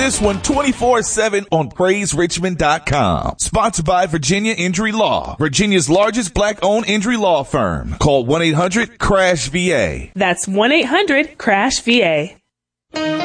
This one 24/7 on PraiseRichmond.com. Sponsored by Virginia Injury Law, Virginia's largest black-owned injury law firm. Call 1-800-CRASH-VA. That's 1-800-CRASH-VA.